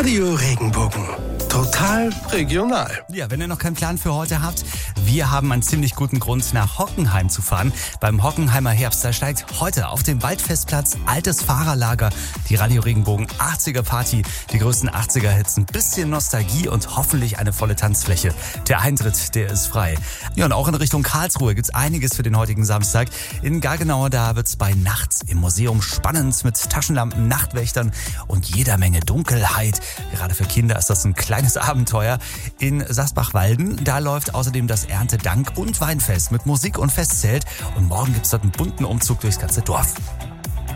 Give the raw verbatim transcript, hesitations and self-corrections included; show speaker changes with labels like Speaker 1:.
Speaker 1: Radio Regenbogen. Total regional.
Speaker 2: Ja, wenn ihr noch keinen Plan für heute habt, wir haben einen ziemlich guten Grund, nach Hockenheim zu fahren. Beim Hockenheimer Herbst, da steigt heute auf dem Waldfestplatz altes Fahrerlager, die Radio Regenbogen achtziger Party, die größten achtziger-Hits, ein bisschen Nostalgie und hoffentlich eine volle Tanzfläche. Der Eintritt, der ist frei. Ja, und auch in Richtung Karlsruhe gibt's einiges für den heutigen Samstag. In Gaggenau, da wird's bei Nachts im Museum spannend mit Taschenlampen, Nachtwächtern und jeder Menge Dunkelheit. Gerade für Kinder ist das ein kleines Abenteuer. In Sasbach-Walden, da läuft außerdem das Erntedank- und Weinfest mit Musik und Festzelt. Und morgen gibt's dort einen bunten Umzug durchs ganze Dorf.